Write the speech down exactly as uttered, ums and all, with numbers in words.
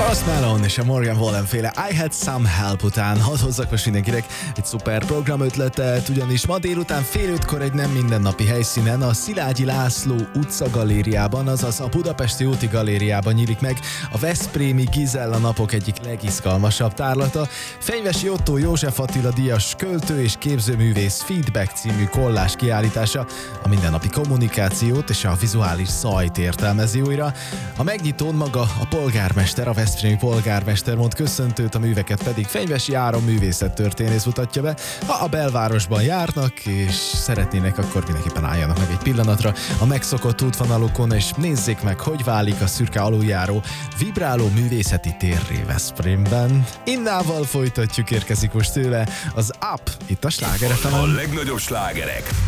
Post Malone és a Morgan Wallen féle I Had Some Help után hadd hozzak most mindenkinek egy szuper programötletet, ugyanis ma délután fél ötkor egy nem mindennapi helyszínen, a Szilágyi László utca galériában, azaz a Budapesti úti galériában nyílik meg a veszprémi Gizella napok egyik legizgalmasabb tárlata. Fenyvesi Ottó József Attila díjas költő és képzőművész Feedback című kollás kiállítása a mindennapi kommunikációt és a vizuális zajt értelmezi újra. A megnyitón maga a polgármester, a veszprémi polgármester mond köszöntőt, a műveket pedig Fenyvesi Áron művészettörténész mutatja be. Ha a belvárosban járnak és szeretnének, akkor mindenképpen álljanak meg egy pillanatra a megszokott útvonalokon, és nézzék meg, hogy válik a szürke aluljáró vibráló művészeti térré Veszprémben. Innával folytatjuk, érkezik most tőle az Up, itt a Sláger ef emen. A legnagyobb slágerek